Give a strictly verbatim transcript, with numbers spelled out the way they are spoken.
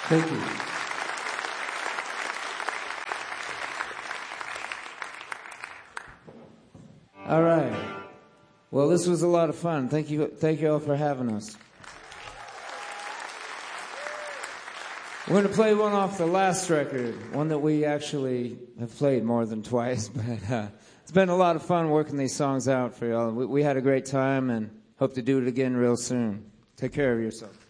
Thank you. All right. Well, this was a lot of fun. Thank you, thank you all for having us. We're going to play one off the last record, one that we actually have played more than twice, but uh, it's been a lot of fun working these songs out for y'all. We, we had a great time and hope to do it again real soon. Take care of yourself.